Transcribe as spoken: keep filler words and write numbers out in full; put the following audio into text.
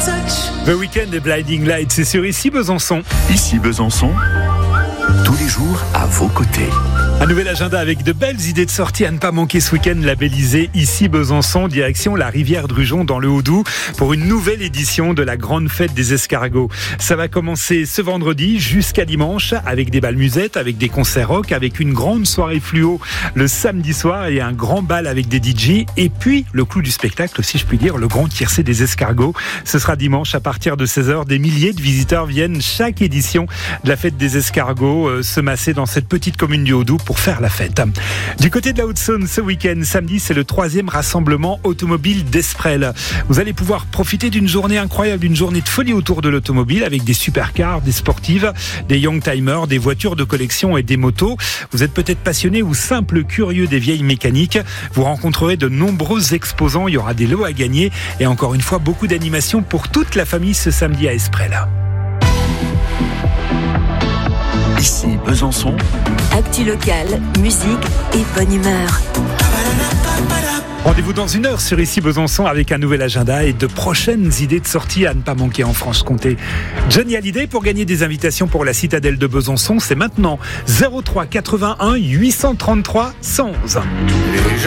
The Weeknd et Blinding Lights, c'est sur Ici Besançon. Ici Besançon, tous les jours à vos côtés. Un nouvel agenda avec de belles idées de sortie à ne pas manquer ce week-end, labellisé Ici Besançon, direction la rivière Drugeon dans le Haut-Doubs pour une nouvelle édition de la grande fête des escargots. Ça va commencer ce vendredi jusqu'à dimanche avec des bals musettes, avec des concerts rock, avec une grande soirée fluo le samedi soir et un grand bal avec des D J. Et puis le clou du spectacle, si je puis dire, le grand tiercé des escargots. Ce sera dimanche à partir de seize heures. Des milliers de visiteurs viennent chaque édition de la fête des escargots euh, se masser dans cette petite commune du Haut-Doubs pour faire la fête. Du côté de la Haute-Saône, ce week-end, samedi, c'est le troisième rassemblement automobile d'Esprel. Vous allez pouvoir profiter d'une journée incroyable, d'une journée de folie autour de l'automobile avec des supercars, des sportives, des youngtimers, des voitures de collection et des motos. Vous êtes peut-être passionné ou simple curieux des vieilles mécaniques. Vous rencontrerez de nombreux exposants. Il y aura des lots à gagner et encore une fois, beaucoup d'animations pour toute la famille ce samedi à Esprel. Ici Besançon, actu locale, musique et bonne humeur. Rendez-vous dans une heure sur Ici Besançon avec un nouvel agenda et de prochaines idées de sortie à ne pas manquer en Franche-Comté. Johnny Hallyday pour gagner des invitations pour la citadelle de Besançon, c'est maintenant zéro trois quatre-vingt-un huit cent trente-trois cent onze.